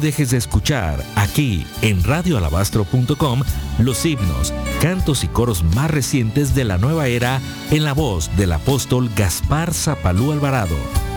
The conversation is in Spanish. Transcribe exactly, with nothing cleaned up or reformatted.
dejes de escuchar aquí en radio alabastro punto com los himnos, cantos y coros más recientes de la nueva era en la voz del apóstol Gaspar Zapalú Alvarado.